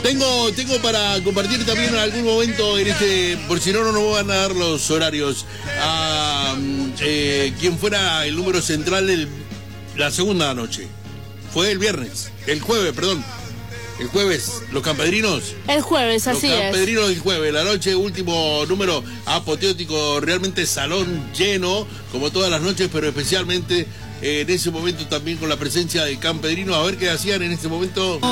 Tengo para compartir también en algún momento en por si no nos van a dar los horarios, a quien fuera el número central de la segunda noche. Fue el jueves, los Campedrinos. El jueves, así es. Los Campedrinos del jueves, la noche, último número apoteótico, realmente salón lleno, como todas las noches, pero especialmente en ese momento también con la presencia de Campedrinos. A ver qué hacían en ese momento.